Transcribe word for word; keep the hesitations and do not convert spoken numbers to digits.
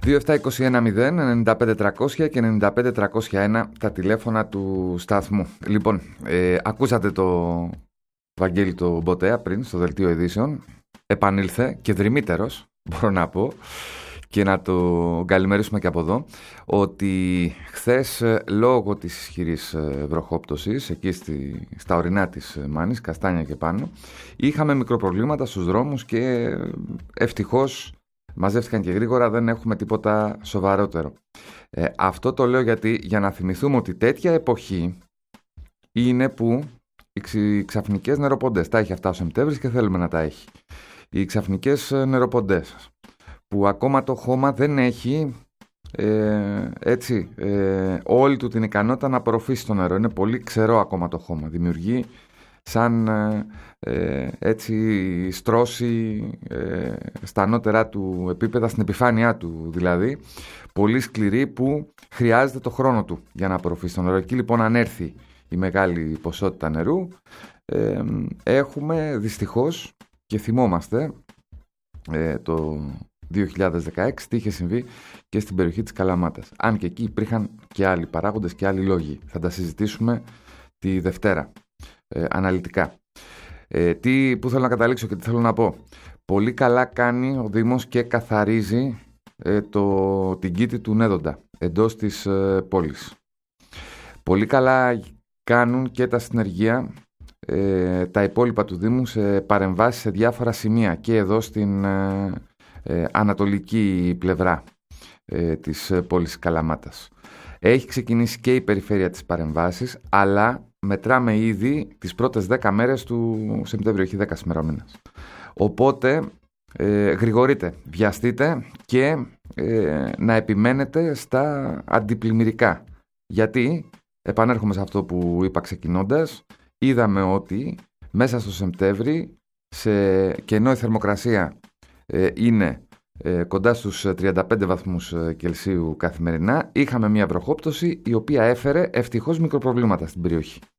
δύο επτά δύο ένα μηδέν εννιά πέντε τριακόσια και εννιά πέντε τριακόσια ένα τα τηλέφωνα του σταθμού. Λοιπόν, ε, ακούσατε το Βαγγέλη το Μποτέα πριν στο δελτίο ειδήσεων. Επανήλθε και δρυμύτερος, μπορώ να πω, και να το καλημερίσουμε και από εδώ, ότι χθες λόγω της ισχυρής βροχόπτωσης εκεί στη, στα ορεινά της Μάνης, Καστάνια και πάνω, είχαμε μικροπροβλήματα στους δρόμους και ευτυχώς μαζεύτηκαν και γρήγορα, δεν έχουμε τίποτα σοβαρότερο. Ε, αυτό το λέω γιατί για να θυμηθούμε ότι τέτοια εποχή είναι που οι ξαφνικές νεροποντές, τα έχει αυτά ο Σεπτέμβρης και θέλουμε να τα έχει. Οι ξαφνικές νεροποντές που ακόμα το χώμα δεν έχει ε, έτσι, ε, όλη του την ικανότητα να απορροφήσει το νερό. Είναι πολύ ξερό ακόμα το χώμα. Δημιουργεί σαν ε, έτσι στρώση ε, στα ανώτερα του επίπεδα, στην επιφάνειά του δηλαδή, πολύ σκληρή που χρειάζεται το χρόνο του για να απορροφήσει το νερό. Εκεί λοιπόν αν έρθει η μεγάλη ποσότητα νερού ε, έχουμε δυστυχώς και θυμόμαστε ε, το δύο χιλιάδες δεκαέξι τι είχε συμβεί και στην περιοχή της Καλαμάτας. Αν και εκεί υπήρχαν και άλλοι παράγοντες και άλλοι λόγοι. Θα τα συζητήσουμε τη Δευτέρα ε, αναλυτικά. Ε, τι, πού θέλω να καταλήξω και τι θέλω να πω. Πολύ καλά κάνει ο Δήμος και καθαρίζει ε, το, την κήτη του Νέδοντα εντός της ε, πόλης. Πολύ καλά κάνουν και τα συνεργεία ε, τα υπόλοιπα του Δήμου σε παρεμβάσεις σε διάφορα σημεία και εδώ στην ε, ε, ανατολική πλευρά ε, της πόλης Καλαμάτας. Έχει ξεκινήσει και η περιφέρεια της παρεμβάσεις, αλλά μετράμε ήδη τις πρώτες δέκα μέρες του Σεπτέμβριου, έχει δέκα ημερομήνες. Οπότε ε, γρηγορείτε, βιαστείτε και ε, να επιμένετε στα αντιπλημμυρικά. Γιατί, επανέρχομαι σε αυτό που είπα ξεκινώντας, είδαμε ότι μέσα στο Σεπτέμβρη, σε, και ενώ η θερμοκρασία ε, είναι ε, κοντά στους τριάντα πέντε βαθμούς Κελσίου καθημερινά, είχαμε μια βροχόπτωση η οποία έφερε ευτυχώς μικροπροβλήματα στην περιοχή.